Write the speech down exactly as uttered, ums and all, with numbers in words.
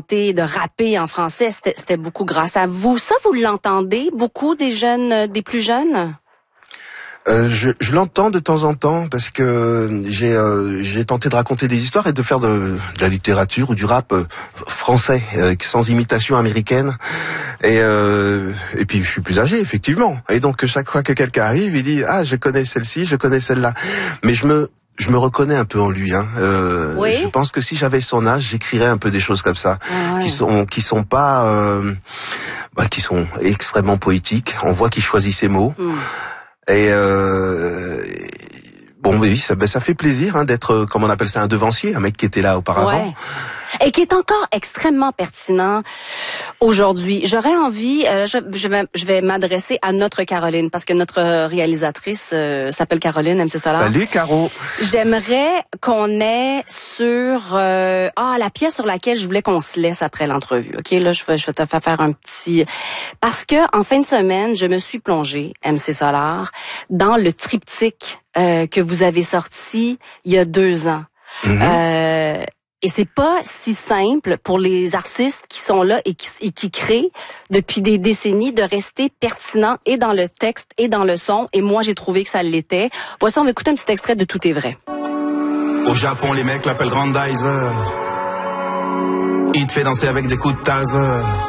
chanter, de rapper en français, c'était, c'était beaucoup grâce à vous. Ça, vous l'entendez beaucoup des jeunes, des plus jeunes? Euh, je, je l'entends de temps en temps parce que j'ai euh, j'ai tenté de raconter des histoires et de faire de, de la littérature ou du rap euh, français euh, sans imitation américaine. Et euh, et puis je suis plus âgé effectivement. Et donc chaque fois que quelqu'un arrive, il dit ah je connais celle-ci, je connais celle-là. Mais je me je me reconnais un peu en lui. Hein. Euh, oui. Je pense que si j'avais son âge, j'écrirais un peu des choses comme ça, ah ouais. qui sont qui sont pas euh, bah, qui sont extrêmement poétiques. On voit qu'il choisit ses mots. Mm. Et euh, bon, oui, ça, ben, ça fait plaisir hein, d'être, comme on appelle ça, un devancier, un mec qui était là auparavant. Ouais. Et qui est encore extrêmement pertinent aujourd'hui. J'aurais envie, euh, je, je vais, je vais m'adresser à notre Caroline, parce que notre réalisatrice euh, s'appelle Caroline M C Solar. Salut Caro. J'aimerais qu'on ait sur euh, ah la pièce sur laquelle je voulais qu'on se laisse après l'entrevue. Ok, là je vais, je vais te faire faire un petit parce que en fin de semaine je me suis plongée M C Solar dans le triptyque euh, que vous avez sorti il y a deux ans. Mm-hmm. Euh, Et c'est pas si simple pour les artistes qui sont là et qui, et qui créent depuis des décennies de rester pertinents et dans le texte et dans le son. Et moi, j'ai trouvé que ça l'était. Voici, on va écouter un petit extrait de Tout est vrai. Au Japon, les mecs l'appellent Grandizer. Il te fait danser avec des coups de taser.